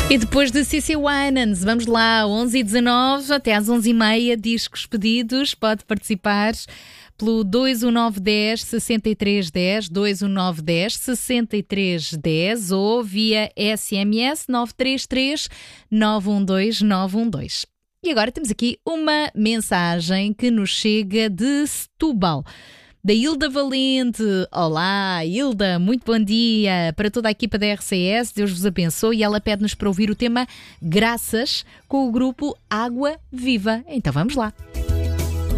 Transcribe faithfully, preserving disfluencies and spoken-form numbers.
E depois de C C Winans, vamos lá, onze e dezanove até às onze e meia, discos pedidos, pode participar pelo dois um nove um zero, seis três um zero, dois um nove um zero, seis três um zero ou via S M S nove três três, nove um dois, nove um dois. E agora temos aqui uma mensagem que nos chega de Setúbal, da Hilda Valente. Olá, Hilda, muito bom dia para toda a equipa da R C S, Deus vos abençoe. E ela pede-nos para ouvir o tema Graças com o grupo Água Viva. Então vamos lá.